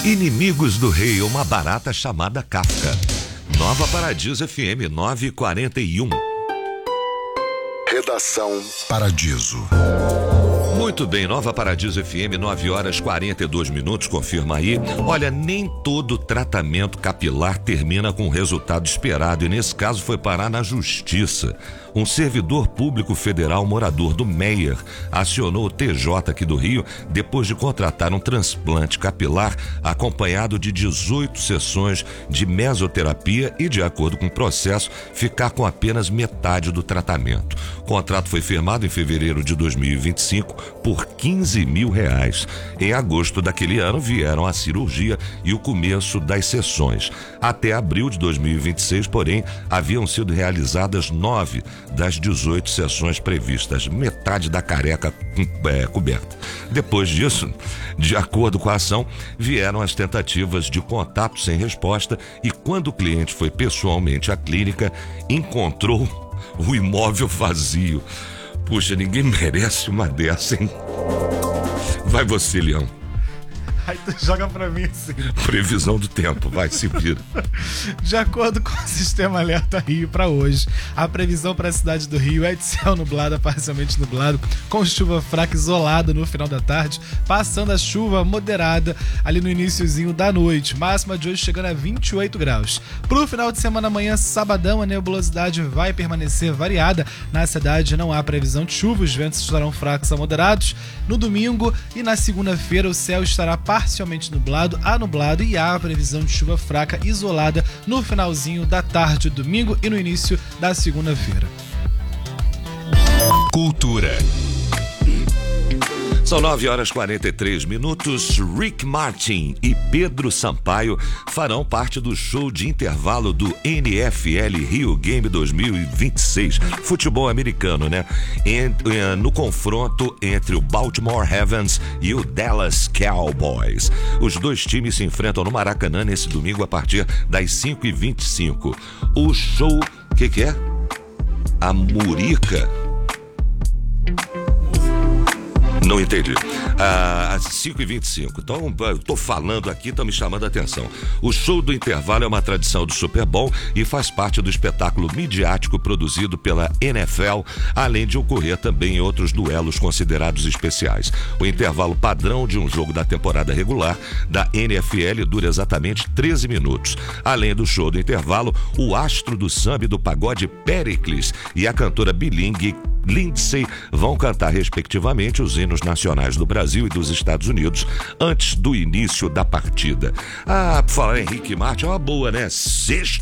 Inimigos do Rei, uma barata chamada Kafka. Nova Paradiso FM 941. Redação Paradiso. Muito bem, Nova Paradiso FM, 9h42, confirma aí. Olha, nem todo tratamento capilar termina com o resultado esperado e nesse caso foi parar na justiça. Um servidor público federal morador do Meier acionou o TJ aqui do Rio depois de contratar um transplante capilar acompanhado de 18 sessões de mesoterapia e, de acordo com o processo, ficar com apenas metade do tratamento. O contrato foi firmado em fevereiro de 2025 por R$15 mil. Em agosto daquele ano vieram a cirurgia e o começo das sessões. Até abril de 2026, porém, haviam sido realizadas 9 das 18 sessões previstas, metade da careca coberta. Depois disso, de acordo com a ação, vieram as tentativas de contato sem resposta e quando o cliente foi pessoalmente à clínica, encontrou o imóvel vazio. Puxa, ninguém merece uma dessa, hein? Vai você, Leão. Aí tu joga pra mim assim. Previsão do tempo, vai, se vira. De acordo com o Sistema Alerta Rio para hoje, a previsão para a cidade do Rio é de céu nublado a parcialmente nublado, com chuva fraca isolada no final da tarde, passando a chuva moderada ali no iniciozinho da noite. Máxima de hoje chegando a 28 graus. Pro final de semana amanhã, sabadão, a nebulosidade vai permanecer variada. Na cidade não há previsão de chuva, os ventos estarão fracos a moderados. No domingo e na segunda-feira o céu estará parcialmente nublado a nublado e há a previsão de chuva fraca isolada no finalzinho da tarde do domingo e no início da segunda-feira. Cultura. São 9h43. Rick Martin e Pedro Sampaio farão parte do show de intervalo do NFL Rio Game 2026. Futebol americano, né? No confronto entre o Baltimore Ravens e o Dallas Cowboys. Os dois times se enfrentam no Maracanã nesse domingo a partir das 5h25. O show... que é? A Murica... Não entendi. Às 5h25. Então, eu tô falando aqui, estão me chamando a atenção. O show do intervalo é uma tradição do Super Bowl e faz parte do espetáculo midiático produzido pela NFL, além de ocorrer também em outros duelos considerados especiais. O intervalo padrão de um jogo da temporada regular da NFL dura exatamente 13 minutos. Além do show do intervalo, o astro do samba e do pagode Péricles e a cantora bilingue Lindsay vão cantar respectivamente os hinos nacionais do Brasil e dos Estados Unidos antes do início da partida. Por falar em Rick Martin, é uma boa, né? Sexta